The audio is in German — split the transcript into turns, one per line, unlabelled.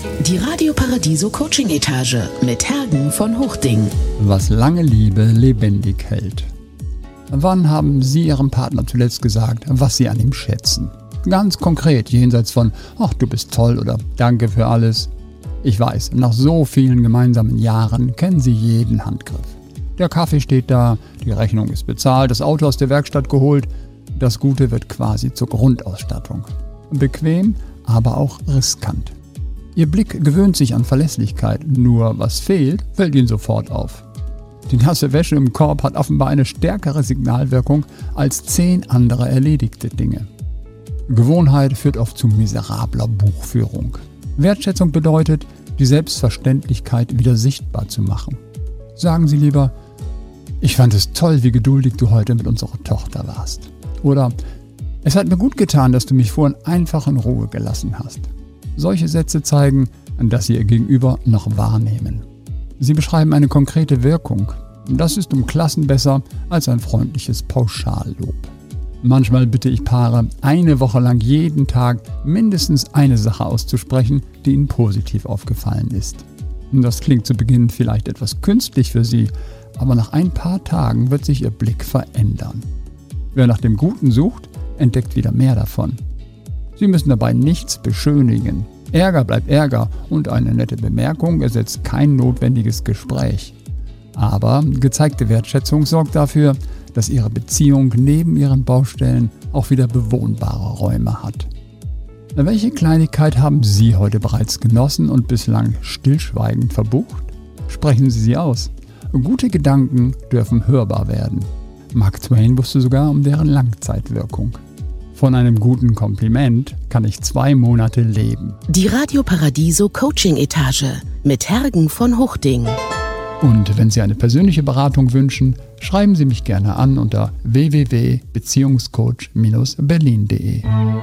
Die Radio Paradiso Coaching Etage mit Hergen von Huchting.
Was lange Liebe lebendig hält. Wann haben Sie Ihrem Partner zuletzt gesagt, was Sie an ihm schätzen? Ganz konkret, jenseits von »Ach, du bist toll« oder »Danke für alles«. Ich weiß, nach so vielen gemeinsamen Jahren kennen Sie jeden Handgriff. Der Kaffee steht da, die Rechnung ist bezahlt, das Auto aus der Werkstatt geholt. Das Gute wird quasi zur Grundausstattung. Bequem, aber auch riskant. Ihr Blick gewöhnt sich an Verlässlichkeit, nur was fehlt, fällt Ihnen sofort auf. Die nasse Wäsche im Korb hat offenbar eine stärkere Signalwirkung als 10 andere erledigte Dinge. Gewohnheit führt oft zu miserabler Buchführung. Wertschätzung bedeutet, die Selbstverständlichkeit wieder sichtbar zu machen. Sagen Sie lieber, ich fand es toll, wie geduldig du heute mit unserer Tochter warst. Oder, es hat mir gut getan, dass du mich vorhin einfach in Ruhe gelassen hast. Solche Sätze zeigen, dass Sie Ihr Gegenüber noch wahrnehmen. Sie beschreiben eine konkrete Wirkung. Das ist um Klassen besser als ein freundliches Pauschallob. Manchmal bitte ich Paare, eine Woche lang jeden Tag mindestens eine Sache auszusprechen, die ihnen positiv aufgefallen ist. Das klingt zu Beginn vielleicht etwas künstlich für Sie, aber nach ein paar Tagen wird sich Ihr Blick verändern. Wer nach dem Guten sucht, entdeckt wieder mehr davon. Sie müssen dabei nichts beschönigen. Ärger bleibt Ärger und eine nette Bemerkung ersetzt kein notwendiges Gespräch. Aber gezeigte Wertschätzung sorgt dafür, dass Ihre Beziehung neben Ihren Baustellen auch wieder bewohnbare Räume hat. Welche Kleinigkeit haben Sie heute bereits genossen und bislang stillschweigend verbucht? Sprechen Sie sie aus. Gute Gedanken dürfen hörbar werden. Mark Twain wusste sogar um deren Langzeitwirkung. Von einem guten Kompliment kann ich 2 Monate leben.
Die Radio Paradiso Coaching Etage mit Hergen von Huchting.
Und wenn Sie eine persönliche Beratung wünschen, schreiben Sie mich gerne an unter www.beziehungscoach-berlin.de.